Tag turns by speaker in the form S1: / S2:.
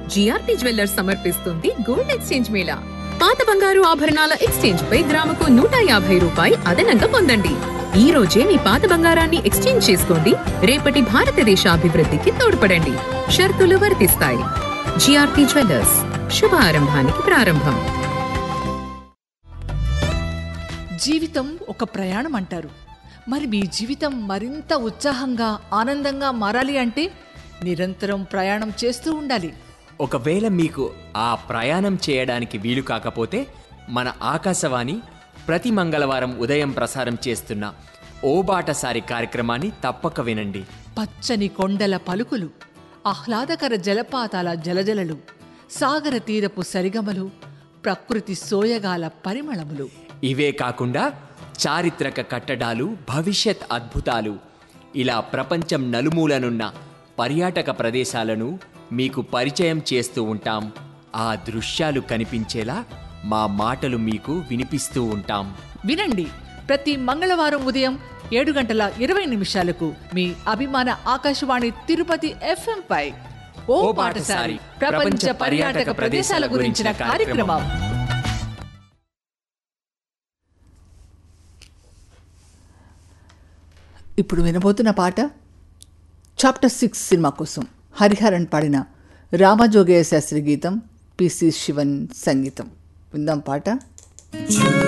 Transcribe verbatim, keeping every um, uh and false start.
S1: GRP jewellers సమర్పిస్తుంది gold exchange Mela. పాత బంగారు ఆభరణాల ఎక్స్చేంజ్ పై గ్రాముకు నూట యాభై రూపాయి అదనంగా పొందండి. ఈ రోజే మీ పాత బంగారాన్ని ఎక్స్చేంజ్ చేసుకోండి, రేపటి భారతదేశ అభివృద్ధికి తోడ్పడండి. షరతులు వర్తిస్తాయి. జిఆర్పి జ్యువెల్లర్స్, శుభారంభానికి ప్రారంభం.
S2: జీవితం ఒక ప్రయాణం అంటారు. మరి మీ జీవితం మరింత ఉత్సాహంగా, ఆనందంగా మారాలి అంటే నిరంతరం ప్రయాణం చేస్తూ ఉండాలి.
S3: ఒకవేళ మీకు ఆ ప్రయాణం చేయడానికి వీలు కాకపోతే మన ఆకాశవాణి ప్రతి మంగళవారం ఉదయం ప్రసారం చేస్తున్న ఓ బాటసారి కార్యక్రమాన్ని తప్పక వినండి.
S2: పచ్చని కొండల పలుకులు, ఆహ్లాదకర జలపాతాల జలజలలు, సాగర తీరపు సరిగమలు, ప్రకృతి సోయగాల పరిమళములు.
S3: ఇవే కాకుండా చారిత్రక కట్టడాలు, భవిష్యత్ అద్భుతాలు, ఇలా ప్రపంచం నలుమూలనున్న పర్యాటక ప్రదేశాలను మీకు పరిచయం చేస్తూ ఉంటాం. ఆ దృశ్యాలు కనిపించేలా మా మాటలు మీకు వినిపిస్తూ ఉంటాం.
S2: వినండి, ప్రతి మంగళవారం ఉదయం ఏడు గంటల ఇరవై నిమిషాలకు మీ అభిమాన ఆకాశవాణి తిరుపతి ఎఫ్ఎం పై ఓ పాటసారి ప్రపంచ పర్యాటక ప్రదేశాల గురించిన కార్యక్రమం.
S4: ఇప్పుడు వినబోతున్న పాట చాప్టర్ సిక్స్ సినిమా కోసం హరిహరన్ పాడిన రామజోగయ్య శాస్త్రి గీతం, పిసి శివన్ సంగీతం. విందాం పాట.